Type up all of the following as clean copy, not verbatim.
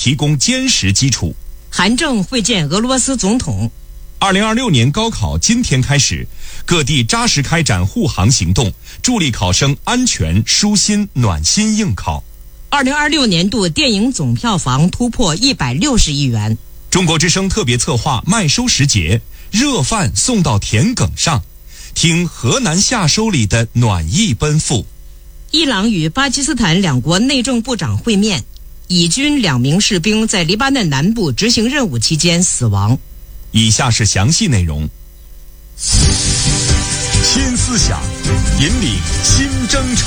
提供坚实基础。 韩正会见俄罗斯总统。 2026年高考今天开始，各地扎实开展护航行动，助力考生安全、舒心、暖心应考。 2026年度电影总票房突破160亿元。 中国之声特别策划麦收时节，热饭送到田埂上，听河南夏收里的暖意奔赴。 伊朗与巴基斯坦两国内政部长会面，以军2名士兵在黎巴嫩南部执行任务期间死亡。 以下是详细内容。新思想，引领新征程。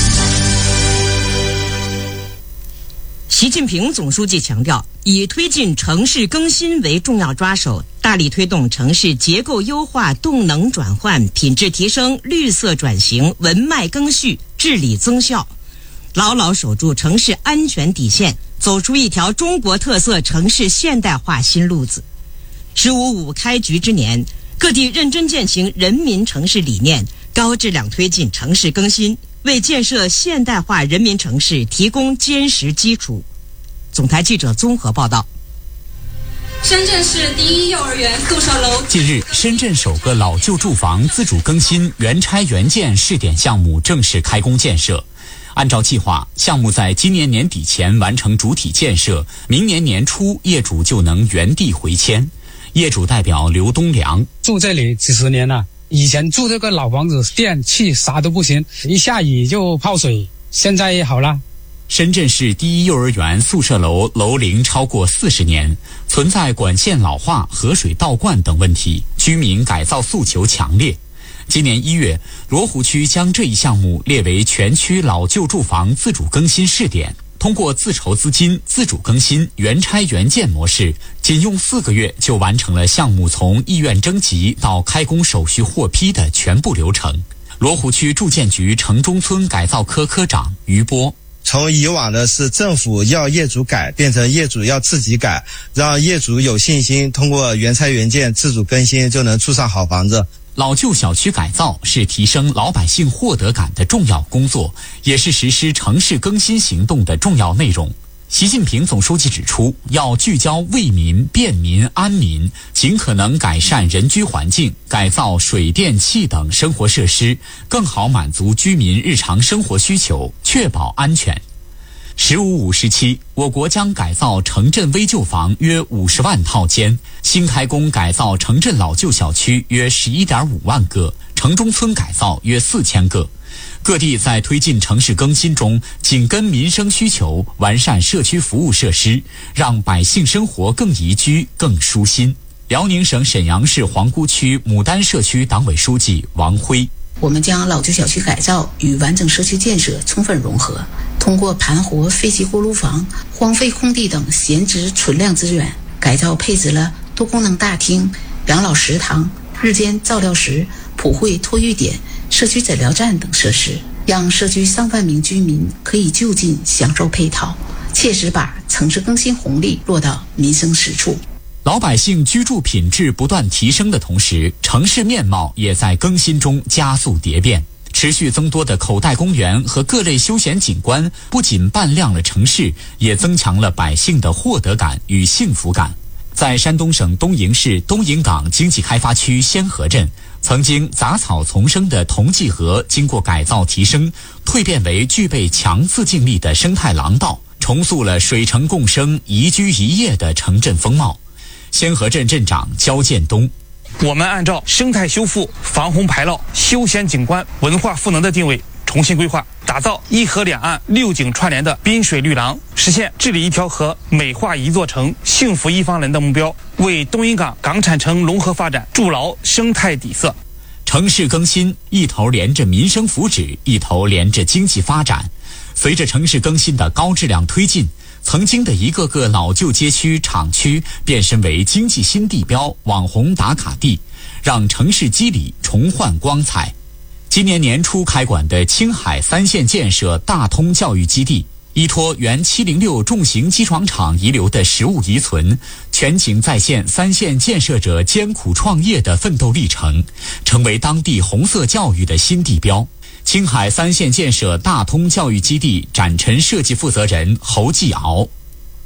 习近平总书记强调，以推进城市更新为重要抓手，大力推动城市结构优化、动能转换、品质提升、绿色转型、文脉更续、治理增效，牢牢守住城市安全底线，走出一条中国特色城市现代化新路子。“15+5”开局之年，各地认真践行人民城市理念，高质量推进城市更新，为建设现代化人民城市提供坚实基础。总台记者综合报道。 深圳市第一幼儿园宿舍楼近日，深圳首个老旧住房自主更新原拆原建试点项目正式开工建设。按照计划，项目在今年年底前完成主体建设，明年年初业主就能原地回迁。业主代表刘东良： 住这里几十年了，以前住这个老房子，电器啥都不行，一下雨就泡水，现在也好了。 深圳市第一幼儿园宿舍楼楼龄超过40年，存在管线老化、河水倒灌等问题，居民改造诉求强烈。今年1月，罗湖区将这一项目列为全区老旧住房自主更新试点，通过自筹资金、自主更新、原拆原建模式，仅用4个月就完成了项目从意愿征集到开工手续获批的全部流程。罗湖区住建局城中村改造科科长于波： 从以往的是政府要业主改，变成业主要自己改，让业主有信心通过原拆原建自主更新就能住上好房子。 老旧小区改造是提升老百姓获得感的重要工作，也是实施城市更新行动的重要内容。习近平总书记指出，要聚焦为民、便民、安民，尽可能改善人居环境，改造水电气等生活设施，更好满足居民日常生活需求，确保安全。“15+5”时期，我国将改造城镇危旧房约50万套间，新开工改造城镇老旧小区约11.5万个，城中村改造约4000个。各地在推进城市更新中，紧跟民生需求，完善社区服务设施，让百姓生活更宜居、更舒心。辽宁省沈阳市皇姑区牡丹社区党委书记王辉： 我们将老旧小区改造与完整社区建设充分融合，通过盘活废弃锅炉房、荒废空地等闲置存量资源，改造配置了多功能大厅、养老食堂、日间照料室、普惠托育点、社区诊疗站等设施，让社区上万名居民可以就近享受配套，切实把城市更新红利落到民生实处。 老百姓居住品质不断提升的同时，城市面貌也在更新中加速蝶变。持续增多的口袋公园和各类休闲景观，不仅扮亮了城市，也增强了百姓的获得感与幸福感。在山东省东营市东营岗经济开发区仙河镇，曾经杂草丛生的同济河，经过改造提升，蜕变为具备强自净力的生态廊道，重塑了水城共生、宜居宜业的城镇风貌。仙河镇镇长焦建东： 我们按照生态修复、防洪排涝、休闲景观、文化赋能的定位，重新规划，打造一河两岸6景串联的滨水绿廊，实现治理一条河、美化一座城、幸福一方人的目标，为东营岗港产城融合发展筑牢生态底色。 城市更新一头连着民生福祉，一头连着经济发展。随着城市更新的高质量推进，曾经的一个个老旧街区、厂区变身为经济新地标、网红打卡地，让城市肌理重焕光彩。今年年初开馆的青海3线建设大通教育基地，依托原706重型机床厂遗留的实物遗存，全景再现3线建设者艰苦创业的奋斗历程，成为当地红色教育的新地标。青海3线建设大通教育基地展陈设计负责人侯继敖：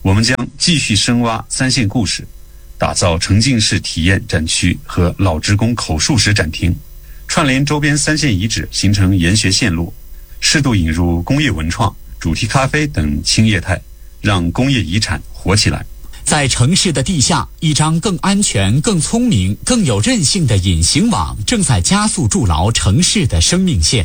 我们将继续深挖三线故事，打造沉浸式体验展区和老职工口述史展厅，串联周边三线遗址，形成研学线路，适度引入工业文创、主题咖啡等轻业态，让工业遗产活起来。 在城市的地下，一张更安全、更聪明、更有韧性的隐形网正在加速筑牢城市的生命线。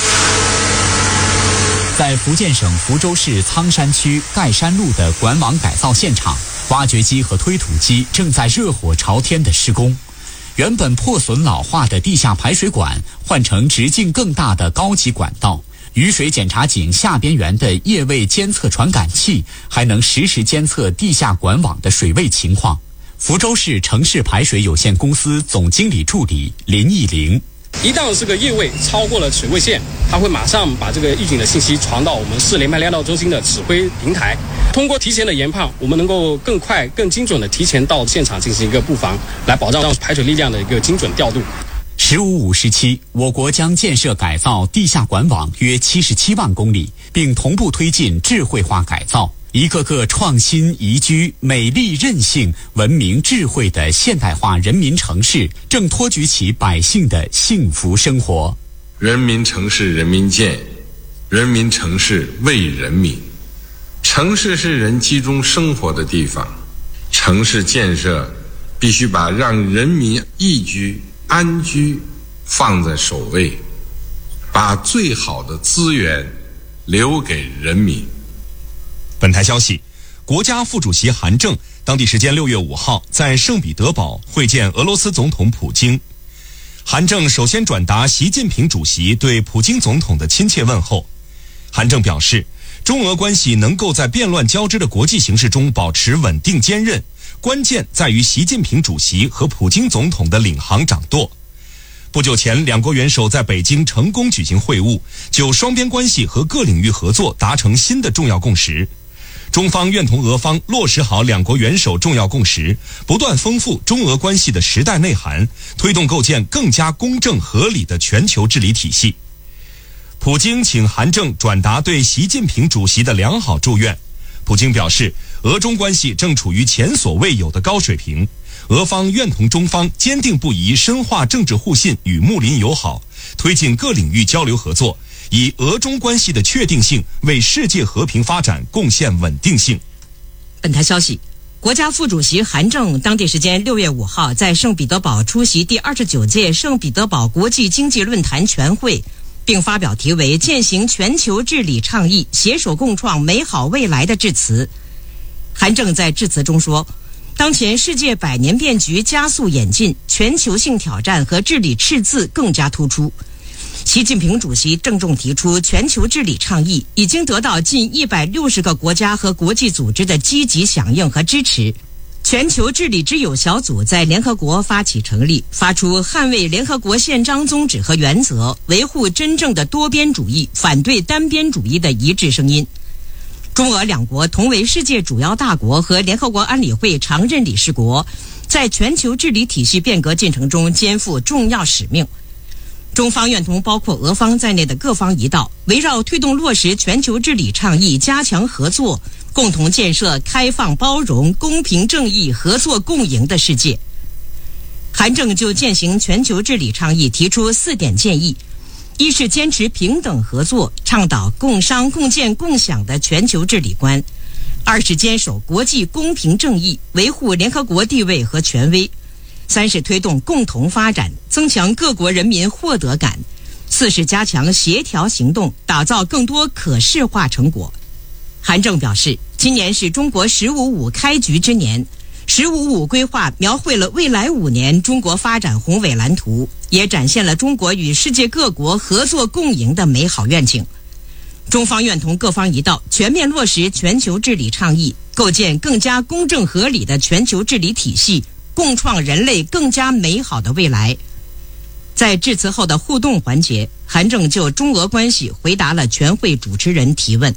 在福建省福州市苍山区盖山路的管网改造现场，挖掘机和推土机正在热火朝天的施工。原本破损老化的地下排水管换成直径更大的高级管道，雨水检查井下边缘的液位监测传感器还能实时监测地下管网的水位情况。福州市城市排水有限公司总经理助理林义玲。 一旦这个液位超过了水位线，它会马上把这个预警的信息传到我们市联排量道中心的指挥平台。通过提前的研判，我们能够更快、更精准的提前到现场进行一个布防，来保障排水力量的一个精准调度。 15-5时期，我国将建设改造地下管网约77万公里，并同步推进智慧化改造。一个个创新、宜居、美丽、韧性、文明、智慧的现代化人民城市，正托举起百姓的幸福生活。 人民城市人民建，人民城市为人民。城市是人集中生活的地方，城市建设必须把让人民宜居、安居放在首位，把最好的资源留给人民。 本台消息，国家副主席韩正当地时间6月5号在圣彼得堡会见俄罗斯总统普京。韩正首先转达习近平主席对普京总统的亲切问候。韩正表示，中俄关系能够在变乱交织的国际形势中保持稳定坚韧，关键在于习近平主席和普京总统的领航掌舵。不久前，两国元首在北京成功举行会晤，就双边关系和各领域合作达成新的重要共识。中方愿同俄方落实好两国元首重要共识，不断丰富中俄关系的时代内涵，推动构建更加公正合理的全球治理体系。普京请韩正转达对习近平主席的良好祝愿。普京表示，俄中关系正处于前所未有的高水平，俄方愿同中方坚定不移深化政治互信与睦邻友好，推进各领域交流合作，以俄中关系的确定性为世界和平发展贡献稳定性。 本台消息，国家副主席韩正当地时间6月5号在圣彼得堡出席第29届圣彼得堡国际经济论坛全会，并发表题为践行全球治理倡议，携手共创美好未来的致辞。韩正在致辞中说，当前世界百年变局加速演进，全球性挑战和治理赤字更加突出。习近平主席郑重提出，全球治理倡议已经得到近160个国家和国际组织的积极响应和支持。全球治理之友小组在联合国发起成立，发出捍卫联合国宪章宗旨和原则，维护真正的多边主义，反对单边主义的一致声音。中俄两国同为世界主要大国和联合国安理会常任理事国，在全球治理体系变革进程中肩负重要使命。中方愿同包括俄方在内的各方一道，围绕推动落实全球治理倡议加强合作，共同建设开放包容、公平正义、合作共赢的世界。韩正就践行全球治理倡议提出4点建议：一是坚持平等合作，倡导共商共建共享的全球治理观；二是坚守国际公平正义，维护联合国地位和权威；三是推动共同发展，增强各国人民获得感；四是加强协调行动，打造更多可视化成果。韩正表示，今年是中国“15+5”开局之年，“15+5”规划描绘了未来5年中国发展宏伟蓝图，也展现了中国与世界各国合作共赢的美好愿景。中方愿同各方一道，全面落实全球治理倡议，构建更加公正合理的全球治理体系，共创人类更加美好的未来。在致辞后的互动环节，韩正就中俄关系回答了全会主持人提问。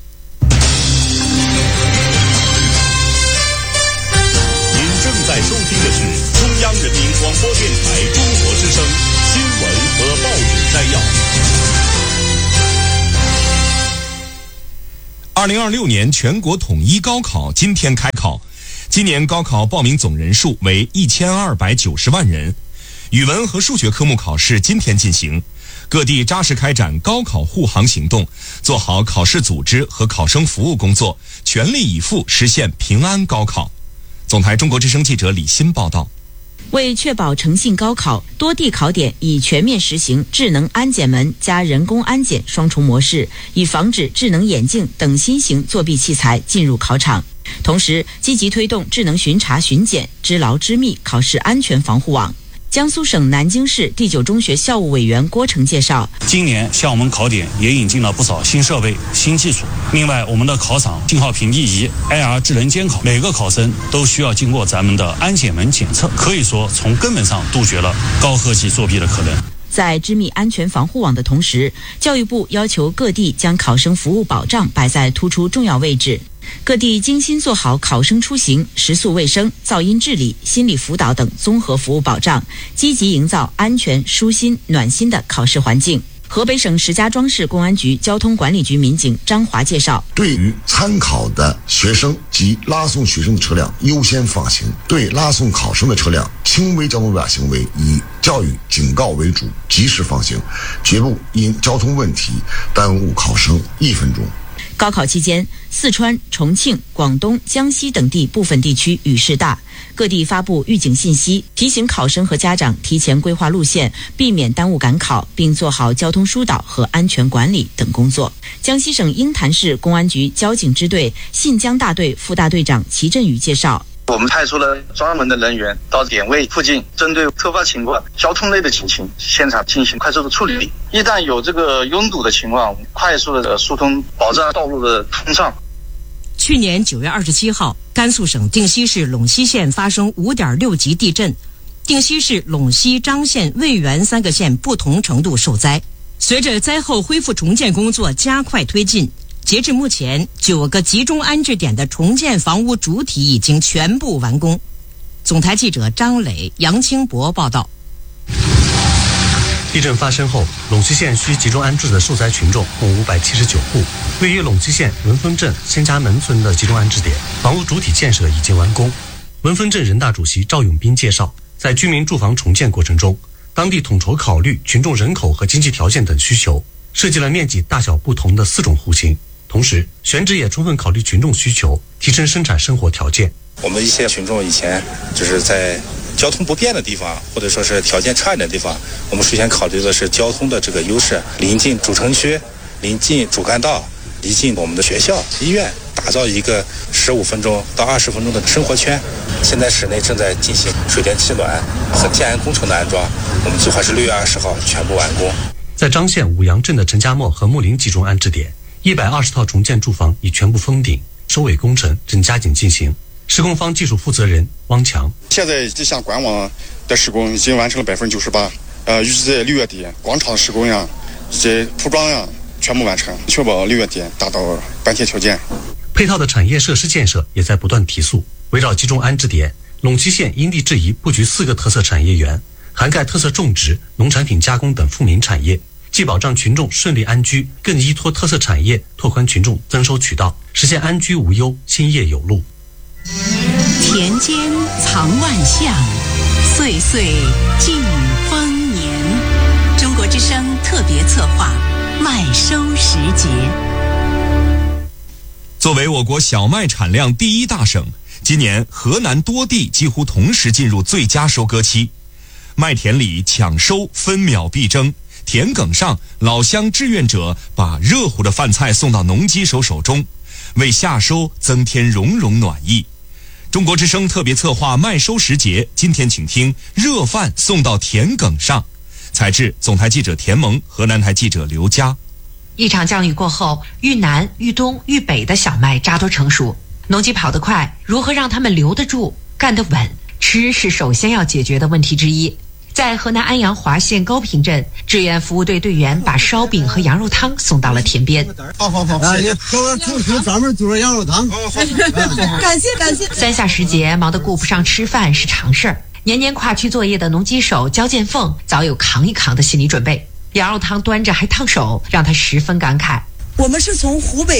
正在收听的是中央人民广播电台中国之声新闻和报纸摘要。 2026年全国统一高考今天开考，今年高考报名总人数为1290万人。语文和数学科目考试今天进行，各地扎实开展高考护航行动，做好考试组织和考生服务工作，全力以赴实现平安高考。总台中国之声记者李欣报道。 为确保诚信高考，多地考点已全面实行智能安检门加人工安检双重模式，以防止智能眼镜等新型作弊器材进入考场。同时，积极推动智能巡查巡检，知牢知密考试安全防护网。江苏省南京市第9中学校务委员郭成介绍， 今年向我们考点也引进了不少新设备、新技术。另外，我们的考场信号屏蔽仪、AR 智能监考，每个考生都需要经过咱们的安检门检测，可以说从根本上杜绝了高科技作弊的可能。 在织密安全防护网的同时，教育部要求各地将考生服务保障摆在突出重要位置。各地精心做好考生出行、食宿卫生、噪音治理、心理辅导等综合服务保障，积极营造安全、舒心、暖心的考试环境。河北省石家庄市公安局交通管理局民警张华介绍， 对于参考的学生及拉送学生的车辆优先放行，对拉送考生的车辆轻微交通违法行为以教育警告为主，及时放行，绝不因交通问题耽误考生1分钟。 高考期间，四川、重庆、广东、江西等地部分地区雨势大，各地发布预警信息，提醒考生和家长提前规划路线，避免耽误赶考，并做好交通疏导和安全管理等工作。江西省鹰潭市公安局交警支队信江大队副大队长齐振宇介绍， 我们派出了专门的人员到点位附近，针对突发情况、交通类的警情，现场进行快速的处理。一旦有这个拥堵的情况，快速的疏通，保障道路的通畅。 去年9月27号，甘肃省定西市陇西县发生5.6级地震，定西市、陇西、张县、渭源3个县不同程度受灾。随着灾后恢复重建工作加快推进，截至目前，9个集中安置点的重建房屋主体已经全部完工。总台记者张磊、杨清博报道。 地震发生后，陇西县需集中安置的受灾群众共579户。位于陇西县文峰镇仙家门村的集中安置点，房屋主体建设已经完工。文峰镇人大主席赵永斌介绍，在居民住房重建过程中，当地统筹考虑群众人口和经济条件等需求，设计了面积大小不同的4种户型。同时，选址也充分考虑群众需求，提升生产生活条件。 我们一些群众以前就是在交通不便的地方，或者说是条件差一点的地方，我们首先考虑的是交通的这个优势，临近主城区，临近主干道，临近我们的学校、医院，打造一个15分钟到20分钟的生活圈。现在室内正在进行水电气暖和天然工程的安装，我们计划是6月20号全部完工。 在张县五杨镇的陈家磨和木林集中安置点，120套重建住房已全部封顶，收尾工程正加紧进行。施工方技术负责人汪强， 现在这项管网的施工已经完成了98%，预计在6月底广场施工呀以及铺装呀全部完成，确保6月底达到搬贴条件。 配套的产业设施建设也在不断提速。围绕集中安置点，陇西县因地制宜布局4个特色产业园，涵盖特色种植、农产品加工等富民产业，既保障群众顺利安居，更依托特色产业拓宽群众增收渠道，实现安居无忧、兴业有路。 田间藏万象，岁岁尽丰年。中国之声特别策划麦收时节。 作为我国小麦产量第1大省，今年河南多地几乎同时进入最佳收割期，麦田里抢收分秒必争，田埂上老乡志愿者把热乎的饭菜送到农机手手中，为夏收增添融融暖意。中国之声特别策划麦收时节，今天请听热饭送到田埂上。采制总台记者田萌，河南台记者刘佳。 一场降雨过后，豫南、豫东、豫北的小麦扎堆成熟，农机跑得快，如何让他们留得住、干得稳？吃是首先要解决的问题之一。在河南安阳华县高坪镇，志愿服务队队员把烧饼和羊肉汤送到了田边。 谢谢。专门做羊肉汤。感谢。 3夏时节，忙得顾不上吃饭是常事儿。年年跨区作业的农机手焦建凤早有扛一扛的心理准备。羊肉汤端着还烫手，让他十分感慨。 我们是从湖北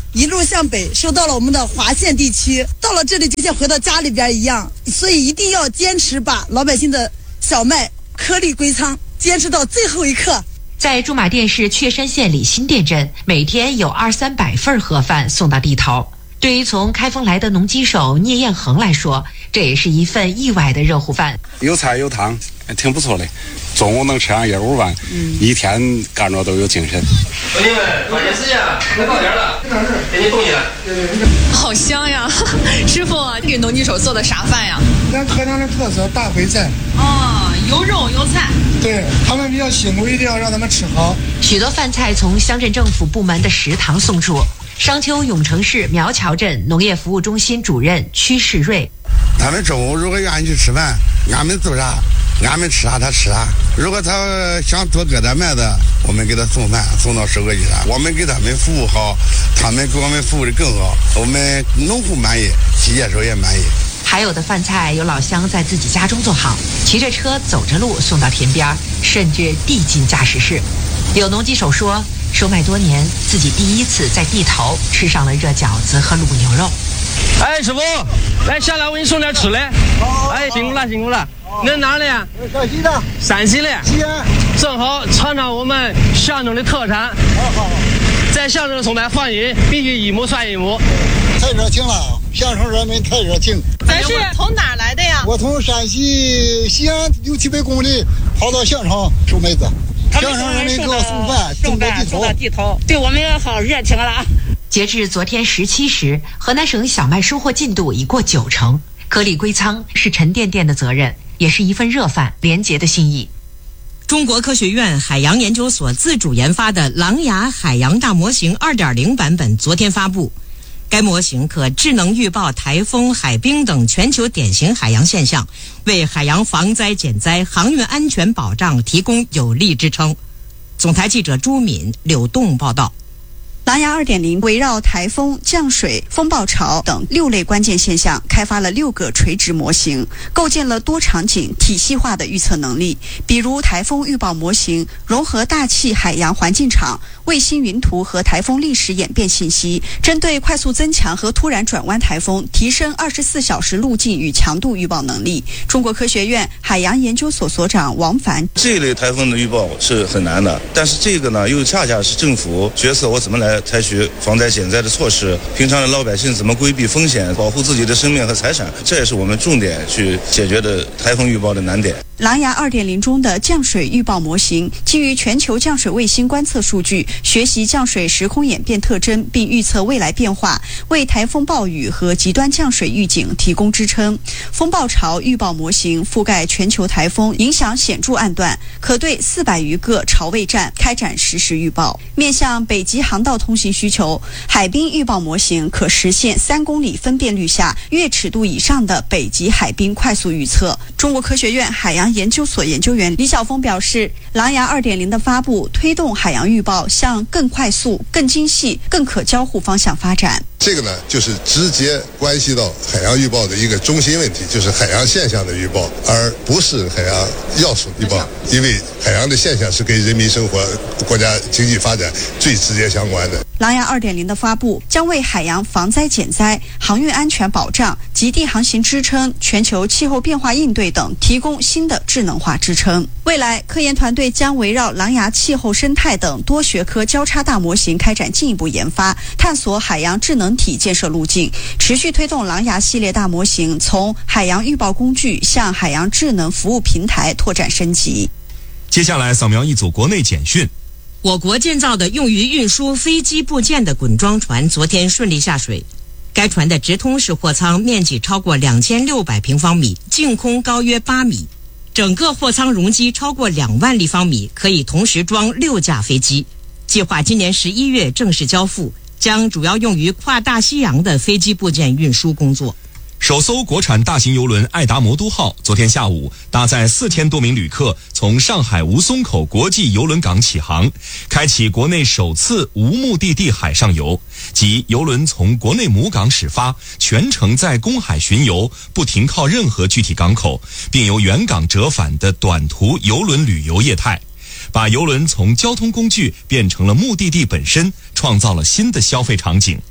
一路向北收到了我们的华县地区，到了这里就像回到家里边一样，所以一定要坚持把老百姓的小麦颗粒归仓，坚持到最后一刻。 在驻马店市确山县里新店镇，每天有200-300份盒饭送到地头。对于从开封来的农机手聂彦恒来说，这也是一份意外的热乎饭。 有菜有汤，挺不错的。中午能吃上1碗饭，一天干着都有精神。 兄弟们，抓紧时间，快到点了，给你动起来。 好香呀！师傅，给农机手做的啥饭呀？ 咱河南的特色大烩菜。 哦，有肉有菜。 对，他们比较辛苦，一定要让他们吃好。 许多饭菜从乡镇政府部门的食堂送出。商丘永城市苗桥镇农业服务中心主任屈世瑞： 他们中午如果愿意去吃饭，俺们做啥，俺们吃啥他吃啥。如果他想多割点麦子，我们给他送饭，送到收割机上，我们给他们服务好，他们给我们服务的更好，我们农户满意，企业手也满意。 还有的饭菜有老乡在自己家中做好，骑着车走着路送到田边，甚至递进驾驶室。有农机手说，收麦多年，自己第一次在地头吃上了热饺子和卤牛肉。 哎，师傅，来下来我给你送点吃的。哎，辛苦了辛苦了。恁哪的呀？ 陕西的。 陕西的。 西安。 正好尝尝我们象征的特产。 好。 在象征送来放音，必须一亩算一亩。 太热情了，象征人民太热情。 咱是从哪儿来的呀？ 我从陕西西安600-700公里跑到象城收麦子。象征人民给我送饭，送到地头， 对我们好热情了。 截至昨天17时，河南省小麦收获进度已过90%，颗粒归仓是沉甸甸的责任，也是一份热饭廉洁的心意。 中国科学院海洋研究所自主研发的狼牙海洋大模型 2.0 版本昨天发布。该模型可智能预报台风、海冰等全球典型海洋现象，为海洋防灾减灾、航运安全保障提供有力支撑。总台记者朱敏、柳栋报道。 狼牙 2.0 围绕台风、降水、风暴潮等6类关键现象，开发了6个垂直模型，构建了多场景体系化的预测能力。比如台风预报模型融合大气海洋环境场、卫星云图和台风历史演变信息，针对快速增强和突然转弯台风，提升24小时路径与强度预报能力。中国科学院海洋研究所所长王凡： 这类台风的预报是很难的，但是这个呢，又恰恰是政府决策我怎么来采取防灾减灾的措施，平常的老百姓怎么规避风险，保护自己的生命和财产，这也是我们重点去解决的台风预报的难点。 狼牙 2.0 中的降水预报模型基于全球降水卫星观测数据，学习降水时空演变特征，并预测未来变化，为台风暴雨和极端降水预警提供支撑。风暴潮预报模型覆盖全球台风影响显著暗段，可对400余个潮位站开展实时预报。面向北极航道通信需求，海冰预报模型可实现3公里分辨率下月尺度以上的北极海冰快速预测。中国科学院海洋研究所研究员李晓峰表示，狼牙 2.0 的发布推动海洋预报向更快速、更精细、更可交互方向发展。 这个呢，就是直接关系到海洋预报的一个中心问题，就是海洋现象的预报，而不是海洋要素预报。因为海洋的现象是跟人民生活、国家经济发展最直接相关的。 狼牙 2.0 的发布将为海洋防灾减灾、航运安全保障、极地航行支撑、全球气候变化应对等提供新的智能化支撑。未来，科研团队将围绕狼牙气候生态等多学科交叉大模型开展进一步研发，探索海洋智能体建设路径，持续推动狼牙系列大模型从海洋预报工具向海洋智能服务平台拓展升级。 接下来扫描一组国内简讯。 我国建造的用于运输飞机部件的滚装船昨天顺利下水。该船的直通式货舱面积超过2600平方米，净空高约8米，整个货舱容积超过2万立方米，可以同时装6架飞机。计划今年11月正式交付，将主要用于跨大西洋的飞机部件运输工作。 首艘国产大型邮轮爱达魔都号昨天下午搭载4000多名旅客从上海吴淞口国际邮轮港起航，开启国内首次无目的地海上游，即邮轮从国内母港始发，全程在公海巡游，不停靠任何具体港口，并由原港折返的短途邮轮旅游业态，把邮轮从交通工具变成了目的地本身，创造了新的消费场景。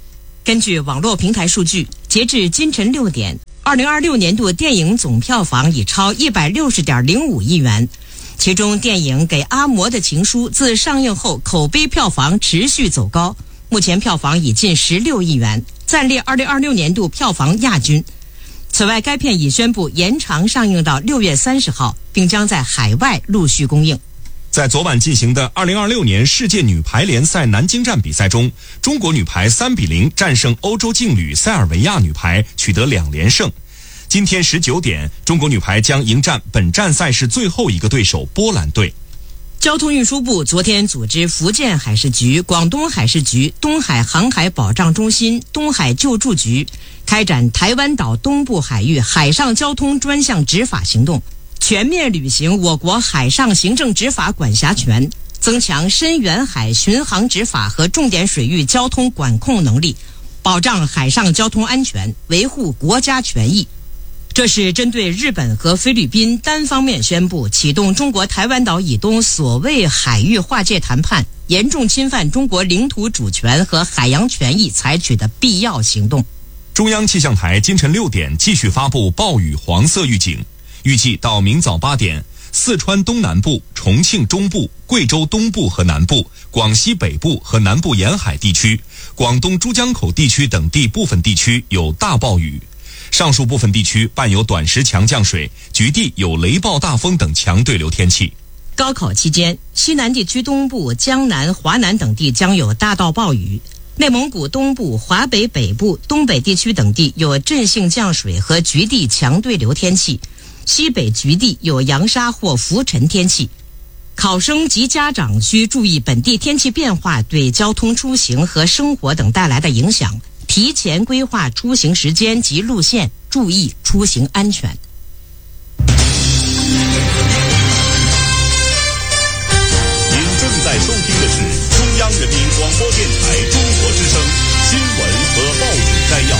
根据网络平台数据，截至今晨6点，2026年度电影总票房已超160.05亿元。其中，电影《给阿嬷的情书》自上映后口碑票房持续走高，目前票房已近16亿元，暂列2026年度票房亚军。此外，该片已宣布延长上映到6月30号，并将在海外陆续公映。 在昨晚进行的2026年世界女排联赛南京站比赛中，中国女排3-0战胜欧洲劲旅塞尔维亚女排，取得2连胜。今天19点，中国女排将迎战本站赛事最后一个对手波兰队。 交通运输部昨天组织福建海事局、广东海事局、东海航海保障中心、东海救助局开展台湾岛东部海域海上交通专项执法行动，全面履行我国海上行政执法管辖权，增强深远海巡航执法和重点水域交通管控能力，保障海上交通安全，维护国家权益。这是针对日本和菲律宾单方面宣布启动中国台湾岛以东所谓海域划界谈判，严重侵犯中国领土主权和海洋权益采取的必要行动。 中央气象台今晨6点继续发布暴雨黄色预警，预计到明早8点，四川东南部、重庆中部、贵州东部和南部、广西北部和南部沿海地区、广东珠江口地区等地部分地区有大暴雨。上述部分地区伴有短时强降水，局地有雷暴大风等强对流天气。 高考期间，西南地区东部、江南、华南等地将有大到暴雨，内蒙古东部、华北北部、东北地区等地有阵性降水和局地强对流天气，西北局地有扬沙或浮尘天气。考生及家长需注意本地天气变化对交通出行和生活等带来的影响，提前规划出行时间及路线，注意出行安全。 您正在收听的是中央人民广播电台中国之声新闻和报纸摘要。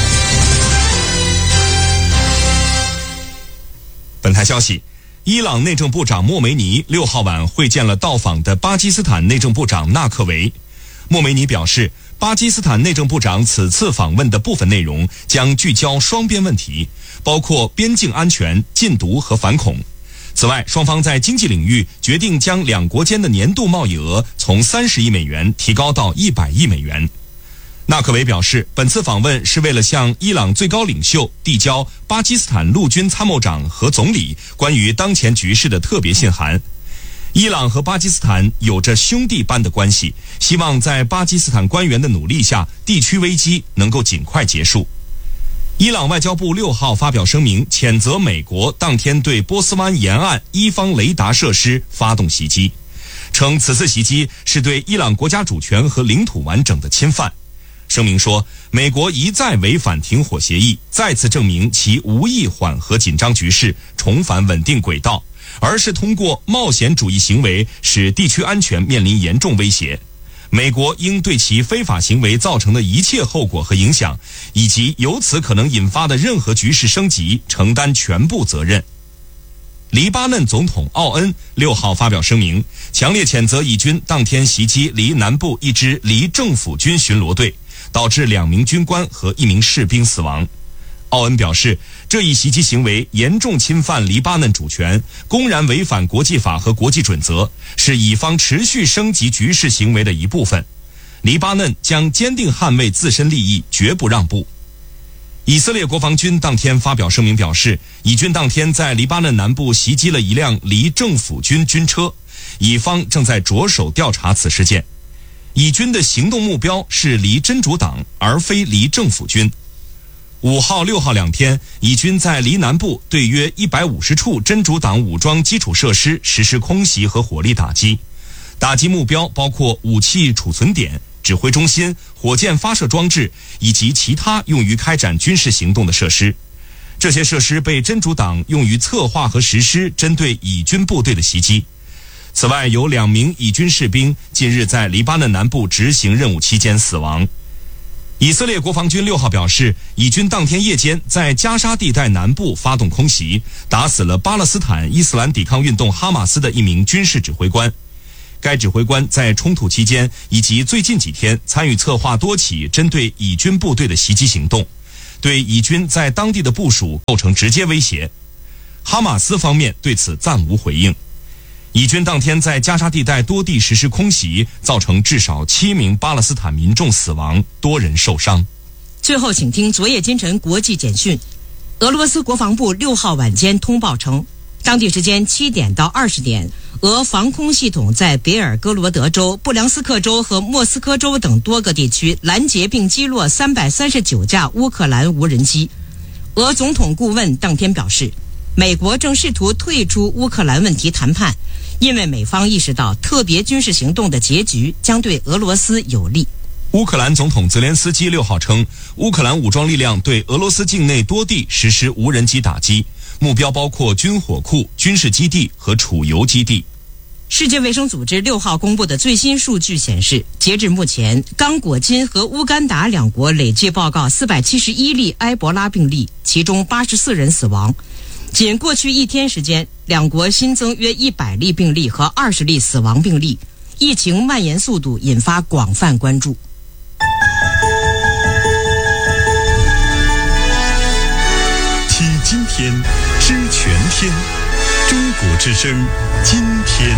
本台消息，伊朗内政部长莫梅尼6号晚会见了到访的巴基斯坦内政部长纳克维。莫梅尼表示，巴基斯坦内政部长此次访问的部分内容将聚焦双边问题，包括边境安全、禁毒和反恐。此外，双方在经济领域决定将两国间的年度贸易额从30亿美元提高到100亿美元。纳克维表示，本次访问是为了向伊朗最高领袖递交巴基斯坦陆军参谋长和总理关于当前局势的特别信函。伊朗和巴基斯坦有着兄弟般的关系，希望在巴基斯坦官员的努力下，地区危机能够尽快结束。伊朗外交部6号发表声明，谴责美国当天对波斯湾沿岸伊方雷达设施发动袭击，称此次袭击是对伊朗国家主权和领土完整的侵犯。声明说，美国一再违反停火协议，再次证明其无意缓和紧张局势，重返稳定轨道，而是通过冒险主义行为使地区安全面临严重威胁。美国应对其非法行为造成的一切后果和影响，以及由此可能引发的任何局势升级，承担全部责任。黎巴嫩总统奥恩6号发表声明，强烈谴责以军当天袭击黎南部一支黎政府军巡逻队，导致2名军官和1名士兵死亡。奥恩表示，这一袭击行为严重侵犯黎巴嫩主权，公然违反国际法和国际准则，是以方持续升级局势行为的一部分。黎巴嫩将坚定捍卫自身利益，绝不让步。以色列国防军当天发表声明表示，以军当天在黎巴嫩南部袭击了一辆黎政府军军车，以方正在着手调查此事件。以军的行动目标是黎真主党，而非黎政府军。5号、6号2天，以军在黎南部对约150处真主党武装基础设施实施空袭和火力打击，打击目标包括武器储存点、指挥中心、火箭发射装置以及其他用于开展军事行动的设施。这些设施被真主党用于策划和实施针对以军部队的袭击。此外，有2名以军士兵近日在黎巴嫩南部执行任务期间死亡。以色列国防军6号表示，以军当天夜间在加沙地带南部发动空袭，打死了巴勒斯坦伊斯兰抵抗运动哈马斯的1名军事指挥官。 该指挥官在冲突期间以及最近几天参与策划多起针对以军部队的袭击行动，对以军在当地的部署构成直接威胁。哈马斯方面对此暂无回应。以军当天在加沙地带多地实施空袭，造成至少7名巴勒斯坦民众死亡，多人受伤。 最后请听昨夜今晨国际简讯。俄罗斯国防部6号晚间通报称，当地时间7点到20点，俄防空系统在别尔哥罗德州、布良斯克州和莫斯科州等多个地区拦截并击落339架乌克兰无人机。俄总统顾问当天表示，美国正试图退出乌克兰问题谈判，因为美方意识到特别军事行动的结局将对俄罗斯有利。 乌克兰总统泽连斯基6号称，乌克兰武装力量对俄罗斯境内多地实施无人机打击，目标包括军火库、军事基地和储油基地。 世界卫生组织6号公布的最新数据显示，截至目前，刚果金和乌干达两国累计报告471例埃博拉病例，其中84人死亡。仅过去1天时间，两国新增约100例病例和20例死亡病例，疫情蔓延速度引发广泛关注。 体今天，知全天，中国之声，今天。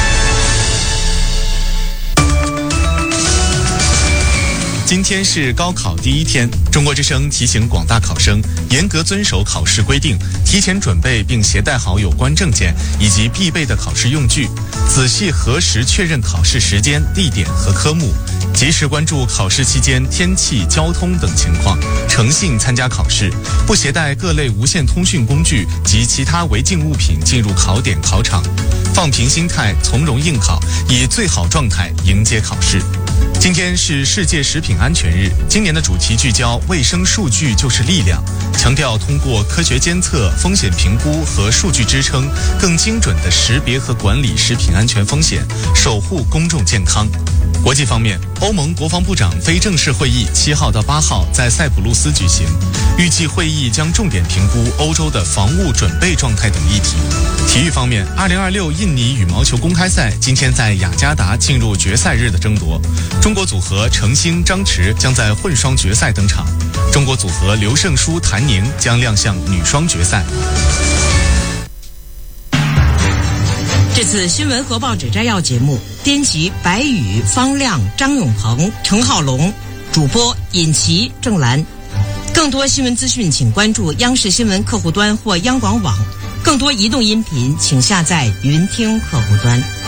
今天是高考第一天，中国之声提醒广大考生严格遵守考试规定，提前准备并携带好有关证件以及必备的考试用具，仔细核实确认考试时间、地点和科目，及时关注考试期间天气、交通等情况，诚信参加考试，不携带各类无线通讯工具及其他违禁物品进入考点考场，放平心态，从容应考，以最好状态迎接考试。今天是世界食品安全日，今年的主题聚焦卫生数据就是力量，强调通过科学监测、风险评估和数据支撑，更精准地识别和管理食品安全风险，守护公众健康。国际方面，欧盟国防部长非正式会议7号到8号在塞浦路斯举行，预计会议将重点评估欧洲的防务准备状态等议题。体育方面，2026印尼羽毛球公开赛今天在雅加达进入决赛日的争夺，中国组合程星、张弛将在混双决赛登场，中国组合刘胜书、谭宁将亮相女双决赛。 这次新闻和报纸摘要节目，编辑白宇、方亮、张永鹏、程浩龙，主播尹琪、郑兰。更多新闻资讯，请关注央视新闻客户端或央广网。更多移动音频，请下载云听客户端。